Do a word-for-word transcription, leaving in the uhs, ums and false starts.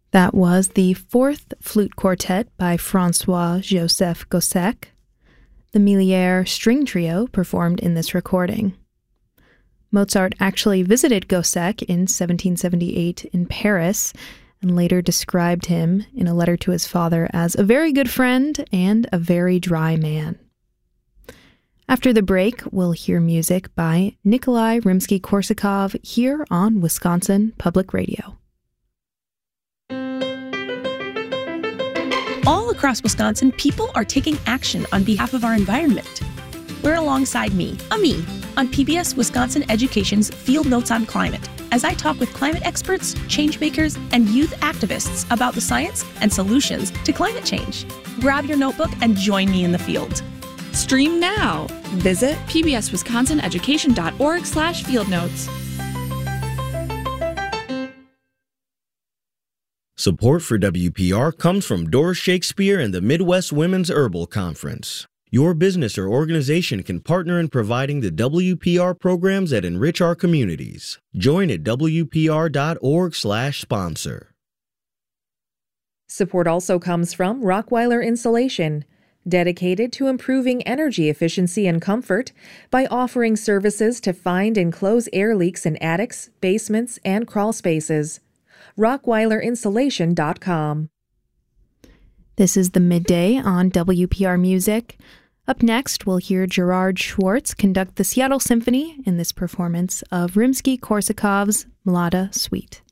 That was the fourth flute quartet by Francois-Joseph Gossec. The Millière String Trio performed in this recording. Mozart actually visited Gossec in seventeen seventy-eight in Paris and later described him in a letter to his father as a very good friend and a very dry man. After the break, we'll hear music by Nikolai Rimsky-Korsakov here on Wisconsin Public Radio. All across Wisconsin, people are taking action on behalf of our environment. We're alongside me, Ami, on P B S Wisconsin Education's Field Notes on Climate, as I talk with climate experts, change makers, and youth activists about the science and solutions to climate change. Grab your notebook and join me in the field. Stream now. Visit pbswisconsineducation.org slash field notes. Support for W P R comes from Doris Shakespeare and the Midwest Women's Herbal Conference. Your business or organization can partner in providing the W P R programs that enrich our communities. Join at wpr.org slash sponsor. Support also comes from Rockweiler Insulation, dedicated to improving energy efficiency and comfort by offering services to find and close air leaks in attics, basements, and crawl spaces. rockweiler insulation dot com. This is the Midday on W P R Music. Up next, we'll hear Gerard Schwartz conduct the Seattle Symphony in this performance of Rimsky-Korsakov's Mlada Suite.